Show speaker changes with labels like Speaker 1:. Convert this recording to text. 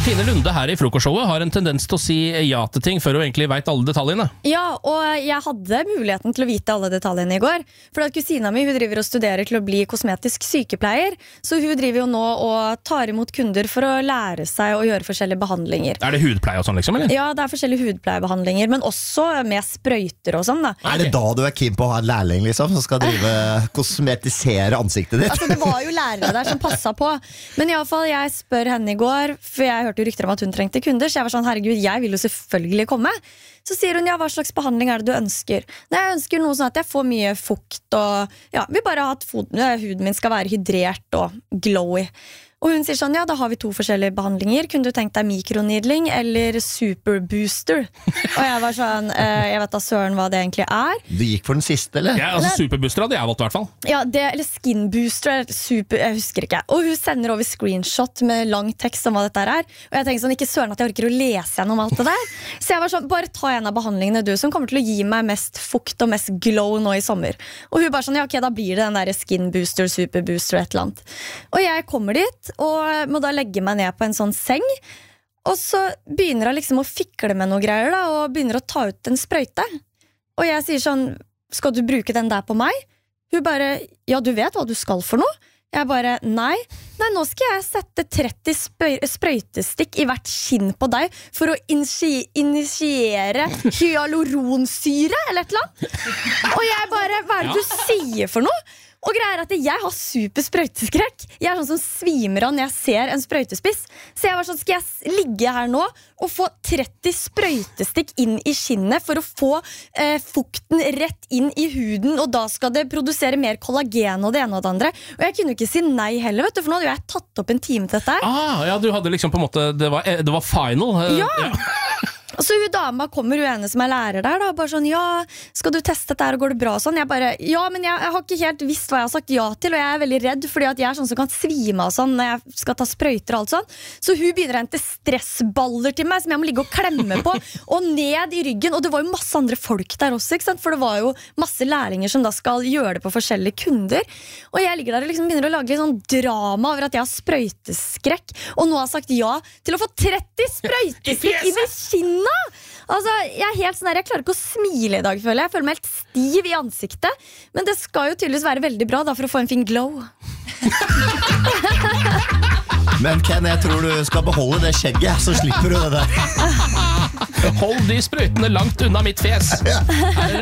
Speaker 1: Tine Lunde her I frokostshowet har en tendens til å si ja til ting før hun egentlig vet alle detaljene.
Speaker 2: Ja, og jeg hadde muligheten til å vite alle detaljene I går. For at kusina mi, hun driver og studerer til å bli kosmetisk sykepleier. Så hun driver jo nå og tar imot kunder for å lære seg å gjøre forskjellige behandlinger.
Speaker 1: Det hudpleie og sånn liksom, eller?
Speaker 2: Ja, det forskjellige hudpleiebehandlinger, men også med sprøyter og sånn da.
Speaker 3: Det da du keen på å ha en lærling liksom, som skal drive kosmetisere ansiktet ditt?
Speaker 2: Altså, det var jo lærere der som passet på. Men I alle fall, jeg spør henne I går, for jeg hørte jo rykter om at hun trengte kunder, så jeg var sånn, herregud, jeg vil jo selvfølgelig komme. Så sier hun, ja, hva slags behandling det du ønsker? Nei, jeg ønsker noe sånn at jeg får mye fukt, og ja, vil bare ha at huden min skal være hydrert og glowy. Og hun sier sånn, ja, da har vi 2 forskjellige behandlinger. Kunne du tenkt deg mikroneedling eller superbooster? Og jeg var sånn, jeg vet da søren hva det egentlig
Speaker 3: Du gikk for den siste, eller?
Speaker 1: Ja, altså superbooster hadde jeg valgt I hvert fall.
Speaker 2: Ja, eller skinbooster, super, jeg husker ikke. Og hun sender over screenshot med lang tekst om hva dette Og jeg tenker sånn, ikke søren at jeg orker å lese gjennom alt det der. Så jeg var sånn, bare ta en av behandlingene du, som kommer til å gi meg mest fukt og mest glow nå I sommer. Og hun bare sånn, ja, ok, da blir det den der skinbooster, superbooster, et eller annet. Og jeg kommer dit, og må da legge meg ned på en sånn seng. Og så begynner hun liksom å fikle med noe greier da, og begynner å ta ut en sprøyte. Og jeg sier sånn, skal du bruke den der på meg? Hun bare, ja, du vet hva du skal for noe? Jeg bare, nei, nå skal jeg sette 30 sprøytestikk I hvert skinn på deg for å initiere hyaluronsyre eller et eller annet. Og jeg bare, hva det du sier for noe? Og greier at jeg har super sprøyteskrekk. Jeg sånn som svimer av når jeg ser en sprøytespiss. Så jeg var sånn, skal jeg ligge her nå og få 30 sprøytestikk inn I skinnet for å få fukten rett inn I huden, og da skal det produsere mer kollagen og det ene og det andre. Og jeg kunne jo ikke si nei heller, vet du, for nå hadde jeg tatt opp en time til dette her.
Speaker 1: Ja, du hadde liksom på en måte, det var final.
Speaker 2: Ja. Og så hun dama kommer, hun ene som lærer der da, bare sånn, ja, skal du teste dette her og går det bra og sånn? Jeg bare, ja, men jeg har ikke helt visst hva jeg har sagt ja til, og jeg veldig redd, fordi at jeg sånn som kan svime av sånn når jeg skal ta sprøyter og alt sånn. Så hun begynner å hente stressballer til meg, som jeg må ligge og klemme på, og ned I ryggen, og det var jo masse andre folk der også, ikke sant? For det var jo masse lærlinger som da skal gjøre det på forskjellige kunder, og jeg ligger der og liksom begynner å lage litt sånn drama over at jeg har sprøyteskrekk, og nå har sagt ja til å få 30 sprøytestikk inn I kinnet. Altså, jeg helt sånn der, jeg klarer ikke å smile I dag, føler jeg meg helt stiv I ansiktet, men det skal jo tydeligvis være veldig bra da, for å få en fin glow.
Speaker 3: Men Ken, jeg tror du skal beholde det skjegget, så slipper du det der.
Speaker 1: Hold de sprøytene langt unna mitt fjes.